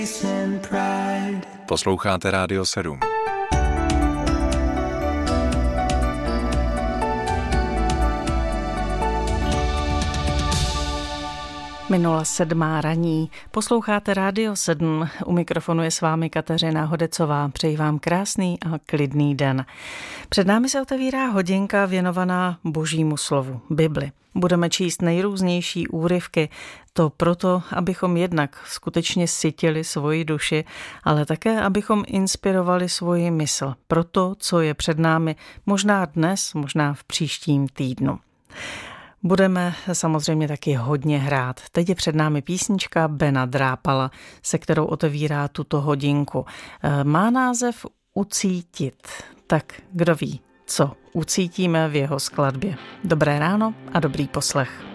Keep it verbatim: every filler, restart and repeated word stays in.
Posloucháte Rádio sedm. Minula sedmá raní. Posloucháte Rádio sedm. U mikrofonu je s vámi Kateřina Hodecová. Přeji vám krásný a klidný den. Před námi se otevírá hodinka věnovaná Božímu slovu, Bibli. Budeme číst nejrůznější úryvky, to proto, abychom jednak skutečně sytili svoji duši, ale také, abychom inspirovali svoji mysl pro to, co je před námi, možná dnes, možná v příštím týdnu. Budeme samozřejmě taky hodně hrát. Teď je před námi písnička Bena Drápala, se kterou otevírá tuto hodinku. Má název Ucítit. Tak kdo ví, co ucítíme v jeho skladbě. Dobré ráno a dobrý poslech.